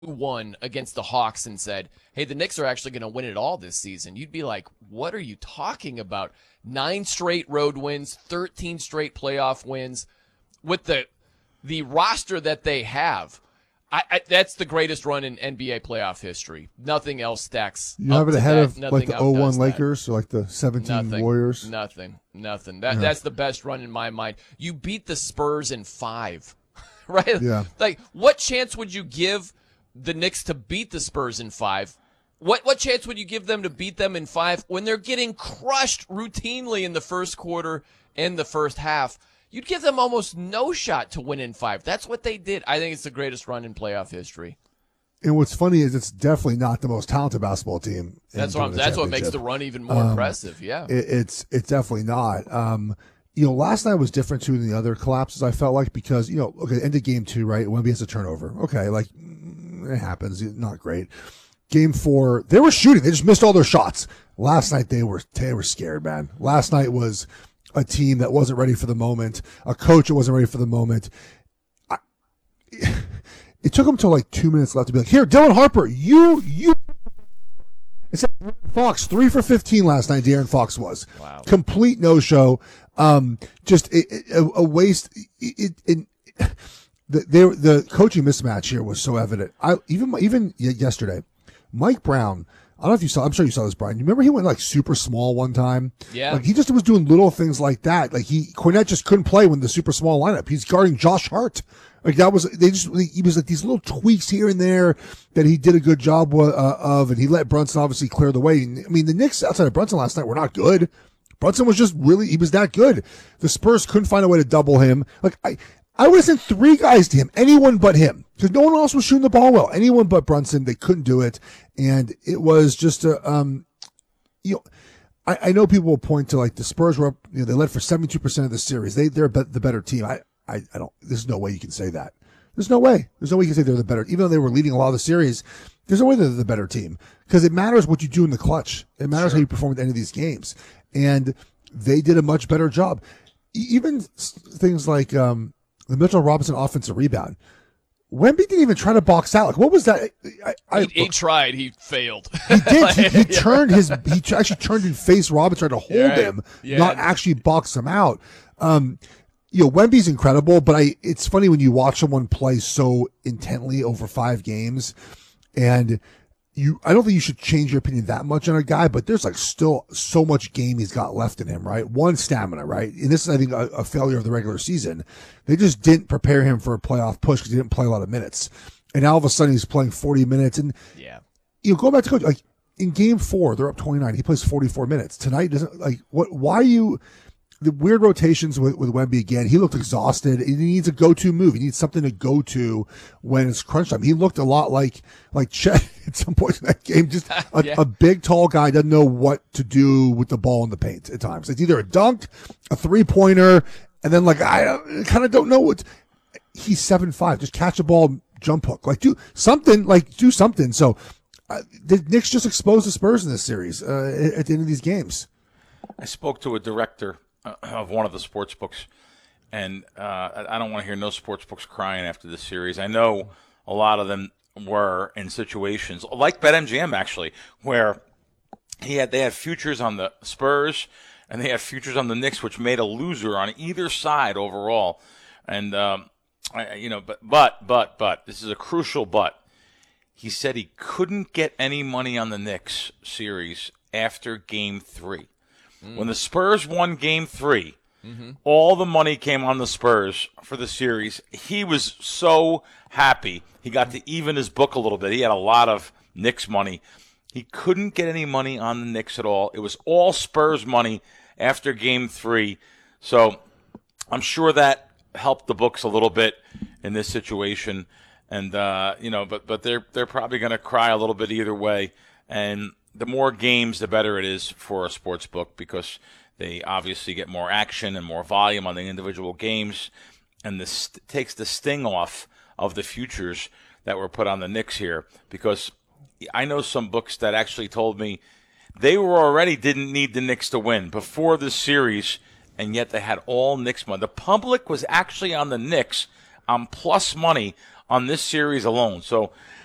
won against the Hawks and said, hey, the Knicks are actually going to win it all this season, you'd be like, what are you talking about? 9 straight road wins, 13 straight playoff wins with the roster that they have. That's the greatest run in NBA playoff history. Nothing else stacks. You have it ahead of like the Nothing 01 Lakers or like the 17 Warriors? Nothing. That's the best run in my mind. You beat the Spurs in 5, right? Yeah. Like, what chance would you give the Knicks to beat the Spurs in 5? What chance would you give them to beat them in 5 when they're getting crushed routinely in the first quarter and the first half? You'd give them almost no shot to win in 5. That's what they did. I think it's the greatest run in playoff history. And what's funny is it's definitely not the most talented basketball team. That's what makes the run even more impressive. Yeah, it's definitely not. Last night was different too than the other collapses. I felt like because end of game 2, right? Wemby has a turnover. Okay, like it happens. Not great. Game 4, they were shooting. They just missed all their shots. Last night they were scared, man. Last night was a team that wasn't ready for the moment, a coach that wasn't ready for the moment. It took them till like 2 minutes left to be like, here, Dylan Harper, you. It's Fox, 3 for 15 last night. De'Aaron Fox was. Wow. Complete no-show. Just a waste. The coaching mismatch here was so evident. Even yesterday, Mike Brown, I don't know if you saw, I'm sure you saw this, Brian. You remember he went like super small one time? Yeah. Like he just was doing little things like that. Like Cornette just couldn't play when the super small lineup. He's guarding Josh Hart. Like he was like these little tweaks here and there that he did a good job of, and he let Brunson obviously clear the way. I mean, the Knicks outside of Brunson last night were not good. Brunson was just he was that good. The Spurs couldn't find a way to double him. Like I would have sent 3 guys to him, anyone but him, because no one else was shooting the ball well. Anyone but Brunson, they couldn't do it, and it was just I know people will point to like the Spurs were up, they led for 72% of the series. They're the better team. I don't. There's no way you can say that. There's no way you can say they're the better. Even though they were leading a lot of the series, there's no way they're the better team because it matters what you do in the clutch. It matters how you perform at the end of these games, and they did a much better job. Even things like the Mitchell Robinson offensive rebound. Wemby didn't even try to box out. Like, what was that? He tried. He failed. He did. He actually turned and faced Robinson, tried to hold him, not actually box him out. Wemby's incredible, but it's funny when you watch someone play so intently over 5 games, and I don't think you should change your opinion that much on a guy, but there's like still so much game he's got left in him, right? One, stamina, right? And this is, I think, a failure of the regular season. They just didn't prepare him for a playoff push because he didn't play a lot of minutes. And now all of a sudden he's playing 40 minutes. And, go back to coach, like in game 4, they're up 29. He plays 44 minutes. Tonight doesn't, like, why are you, the weird rotations with Wemby again. He looked exhausted. He needs a go-to move. He needs something to go to when it's crunch time. He looked a lot like Chet at some point in that game. Just a big, tall guy doesn't know what to do with the ball in the paint at times. It's either a dunk, a 3-pointer, and then like I kind of don't know what. He's 7'5". Just catch a ball, jump hook. Like do something. So the Knicks just exposed the Spurs in this series at the end of these games. I spoke to a director of one of the sports books, and I don't want to hear no sports books crying after this series. I know a lot of them were in situations like BetMGM actually, where they had futures on the Spurs and they had futures on the Knicks, which made a loser on either side overall. And but this is a crucial but. He said he couldn't get any money on the Knicks series after Game 3. When the Spurs won Game 3, all the money came on the Spurs for the series. He was so happy. He got to even his book a little bit. He had a lot of Knicks money. He couldn't get any money on the Knicks at all. It was all Spurs money after Game 3. So I'm sure that helped the books a little bit in this situation. And, but they're probably going to cry a little bit either way. And the more games, the better it is for a sports book because they obviously get more action and more volume on the individual games, and this takes the sting off of the futures that were put on the Knicks here because I know some books that actually told me they didn't need the Knicks to win before this series, and yet they had all Knicks money. The public was actually on the Knicks on plus money on this series alone. So